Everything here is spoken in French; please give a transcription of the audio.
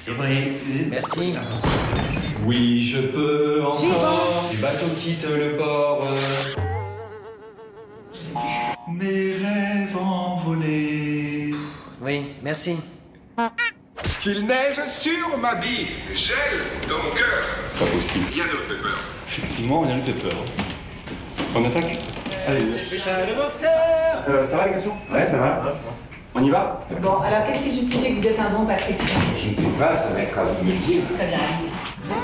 Merci. Oui, je peux encore. Suivant. Du bateau quitte le port. Mes rêves envolés. Oui, merci. Qu'il neige sur ma vie, gèle dans mon cœur. C'est pas possible. Rien ne me fait peur. Effectivement, rien ne fait peur. On attaque? Allez. Le boxeur. Ça va les garçons? Ouais, ça va. On y va? Bon, alors qu'est-ce qui justifie que vous êtes un bon patrick? Je ne sais pas, ça va être à vous de me le dire. Très bien, allez-y.